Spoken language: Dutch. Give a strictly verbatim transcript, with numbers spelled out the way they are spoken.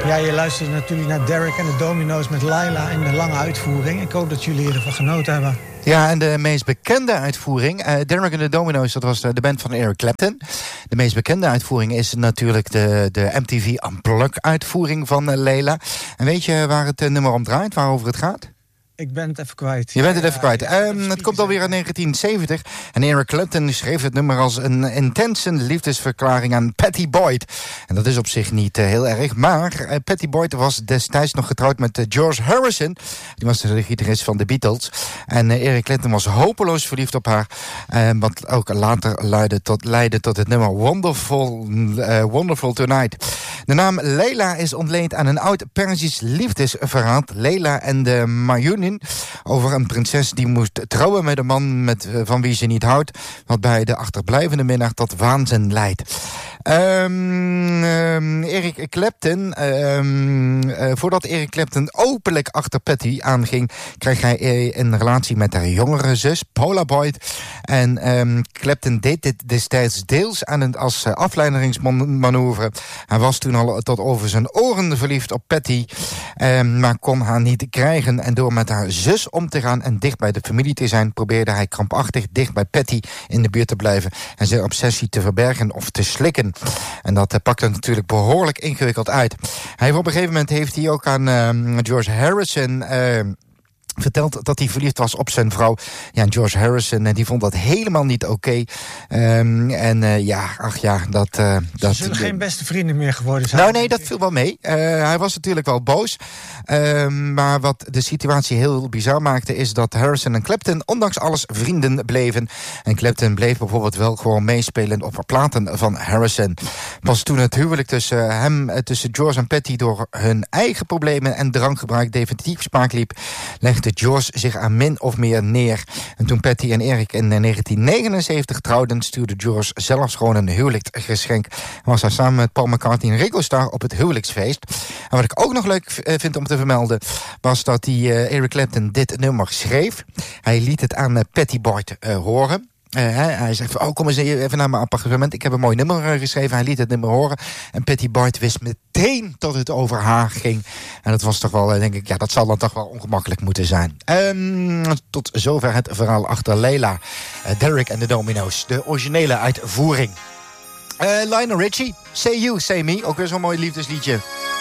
Ja, je luistert natuurlijk naar Derek en de Domino's met Laila in de lange uitvoering. Ik hoop dat jullie ervan genoten hebben. Ja, en de meest bekende uitvoering, uh, Derek and the Domino's, dat was de, de band van Eric Clapton. De meest bekende uitvoering is natuurlijk de, de M T V Unplugged uitvoering van uh, Laila. En weet je waar het uh, nummer om draait, waarover het gaat? Ik ben het even kwijt. Je bent het ja, even kwijt. ja, um, het komt alweer uit negentien zeventig. En Eric Clapton schreef het nummer als een intense liefdesverklaring aan Pattie Boyd. En dat is op zich niet uh, heel erg. Maar uh, Pattie Boyd was destijds nog getrouwd met uh, George Harrison. Die was de gitarist van de Beatles. En uh, Eric Clapton was hopeloos verliefd op haar. Uh, wat ook later leidde tot, leidde tot het nummer Wonderful, uh, Wonderful Tonight. De naam Leila is ontleend aan een oud Persisch liefdesverhaal. Leila en de Mayunin. Over een prinses die moest trouwen met een man met, van wie ze niet houdt. Wat bij de achterblijvende minnaar tot waanzin leidt. Um, um, Eric Clapton, um, uh, voordat Eric Clapton openlijk achter Pattie aanging, kreeg hij uh, een relatie met haar jongere zus, Paula Boyd. En um, Clapton deed dit destijds deels aan een, als uh, afleideringsmanoeuvre. Hij was toen al tot over zijn oren verliefd op Pattie, um, maar kon haar niet krijgen. En door met haar zus om te gaan en dicht bij de familie te zijn, probeerde hij krampachtig dicht bij Pattie in de buurt te blijven en zijn obsessie te verbergen of te slikken. En dat uh, pakte natuurlijk behoorlijk ingewikkeld uit. Hij heeft op een gegeven moment heeft hij ook aan uh, George Harrison Uh, verteld dat hij verliefd was op zijn vrouw. Ja, en George Harrison, die vond dat helemaal niet oké. Okay. Um, en uh, ja, ach ja, dat... Uh, Ze dat, zullen uh, geen beste vrienden meer geworden zijn. Nou nee, dat viel wel mee. Uh, hij was natuurlijk wel boos. Uh, maar wat de situatie heel bizar maakte, is dat Harrison en Clapton ondanks alles vrienden bleven. En Clapton bleef bijvoorbeeld wel gewoon meespelen op platen van Harrison. Pas toen het huwelijk tussen hem, tussen George en Pattie door hun eigen problemen en drankgebruik definitief spaak liep, legde George zich aan min of meer neer. En toen Pattie en Eric in negentien negenenzeventig trouwden, stuurde George zelfs gewoon een huwelijksgeschenk. En was hij samen met Paul McCartney en Ringo Starr op het huwelijksfeest. En wat ik ook nog leuk vind om te vermelden, was dat hij, uh, Eric Clapton dit nummer schreef. Hij liet het aan uh, Pattie Boyd uh, horen. Uh, hij zegt van, oh, kom eens even naar mijn appartement. Ik heb een mooi nummer uh, geschreven. Hij liet het nummer horen. En Pattie Boyd wist meteen dat het over haar ging. En dat was toch wel, uh, denk ik, ja, dat zal dan toch wel ongemakkelijk moeten zijn. Um, tot zover het verhaal achter Leila. Uh, Derek and the Domino's. De originele uitvoering. Uh, Lionel Richie, Say You, Say Me. Ook weer zo'n mooi liefdesliedje.